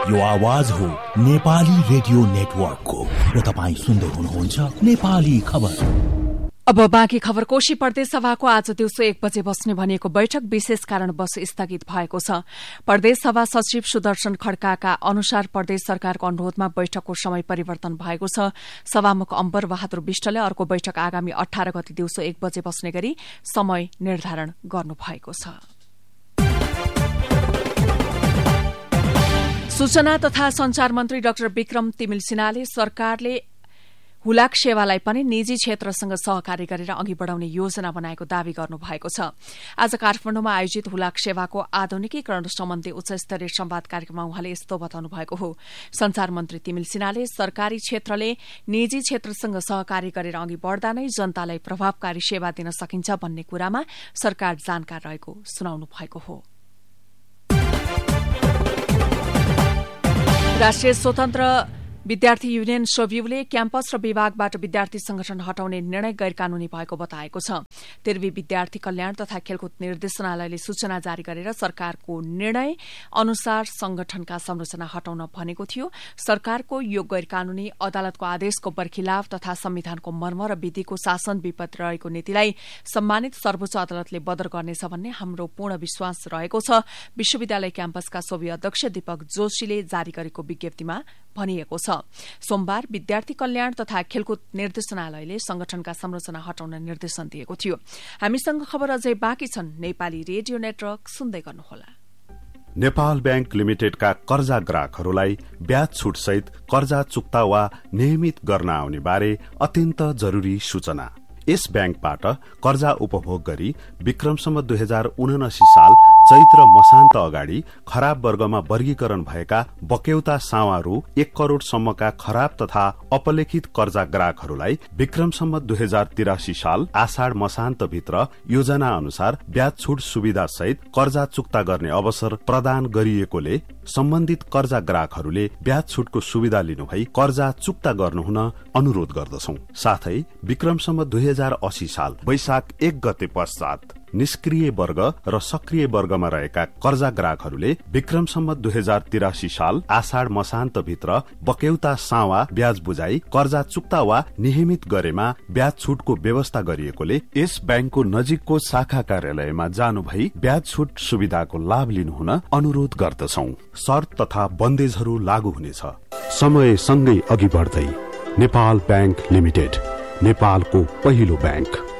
यो आवाज हो नेपाली रेडियो नेटवर्कको र तपाईं सुन्दै हुनुहुन्छ नेपाली खबर। अब बाँकी खबर। कोशी प्रदेश सभाको आज दिउँसो 1 बजे बस्ने भनिएको बैठक विशेष कारणवश स्थगित भएको छ। प्रदेश सभा सचिव सुदर्शन खड्काका अनुसार प्रदेश सरकारको अनुरोधमा बैठकको समय परिवर्तन भएको छ। सभामुख अम्बर बहादुर विष्टले अर्को बैठक आगामी 18 गते दिउँसो 1 बजे बस्ने गरी समय निर्धारण गर्नुभएको छ। सूचना तथा संचार मन्त्री डाक्टर विक्रम तिमिल सिन्हाले सरकारले हुलाक सेवालाई पनि निजी क्षेत्रसँग सहकारी गरेर अघि बढ़ाउने योजना बनाएको दावी गर्नुभएको छ। आज काठमाडौँमा आयोजित हुलाक सेवाको आधुनिकीकरण सम्बन्धी उच्चस्तरीय संवाद कार्यक्रममा उहाँले यस्तो बताउनु भएको हो। संचार मन्त्री तिमिल सिन्हाले सरकारी क्षेत्रले निजी क्षेत्रसँग सहकारी गरेर अघि बढ़दा नै जनतालाई प्रभावकारी सेवा दिन सकिन्छ भन्ने कुरामा सरकार जानकार रहेको सुनाउनु भएको हो। राष्ट्रिय स्वतन्त्र विद्यार्थी युनियन सोभियुले क्याम्पस र विभागबाट विद्यार्थी संगठन हटाउने निर्णय गैरकानूनी भएको बताएको छ। तिर्वी विद्यार्थी कल्याण तथा खेलकुद निर्देशनालयले सूचना जारी गरेर सरकारको निर्णय अनुसार संगठनका संरचना हटाउन भनेको थियो। सरकारको यो गैरकानूनी अदालतको आदेशको बर्खिलाफ तथा संविधानको मर्म र विधिको शासन विपरीत रहेको नीतिलाई सम्मानित सर्वोच्च अदालतले बदर गर्नेछ भन्ने हाम्रो पूर्ण विश्वास रहेको छ। विश्वविद्यालय क्याम्पसका सोभि अध्यक्ष दीपक जोशीले जारी गरेको विज्ञप्तिमा भनिएको छ। सोमबार विद्यार्थी कल्याण तथा खेलकुद निर्देशनालयले संगठनका संरचना हटाउन निर्देशन दिएको थियो। हामीसँग खबर अझै बाँकी छन्। नेपाली रेडियो नेटवर्क सुन्दै गर्नुहोला। नेपाल बैंक लिमिटेडका कर्जा ग्राहकहरूलाई ब्याज छुट सहित कर्जा चुक्ता वा नियमित गर्न आउने बारे अत्यन्त जरूरी सूचना। यस ब्याङ्कबाट कर्जा उपभोग गरी विक्रमसम्म 2079 साल चैत्र मसान्त अगाडि खराब वर्गमा वर्गीकरण भएका बक्यौता सावा रु 1 करोड़सम्मका खराब तथा अपलेखित कर्जा ग्राहकहरूलाई विक्रमसम्म 2083 साल आषाढ़ मसान्त भित्र योजना अनुसार ब्याज छुट सुविधा सहित कर्जा चुक्ता गर्ने अवसर प्रदान गरिएकोले सम्बन्धित कर्जा ग्राहकहरूले ब्याज छुटको सुविधा लिनुभई कर्जा चुक्ता गर्नुहुन अनुरोध गर्दछौं। साथै विक्रमसम्म 2080 साल वैशाख 1 गते पश्चात निष्क्रिय वर्ग र सक्रिय वर्गमा रहेका कर्जा ग्राहकहरूले विक्रमसम्म 2083 साल आषाढ़ मसान्त भित्र बक्यौता सावा ब्याज बुझाई कर्जा चुक्ता वा नियमित गरेमा ब्याज छुटको व्यवस्था गरिएकोले यस ब्याङ्कको नजिकको शाखा कार्यालयमा जानु भई ब्याज छुट सुविधाको लाभ लिनुहुन अनुरोध गर्दछौं। शर्त तथा बन्देजहरू लागू हुनेछ। समय सँगै अघि बढ्दै नेपाल बैंक लिमिटेड, नेपालको पहिलो ब्याङ्क।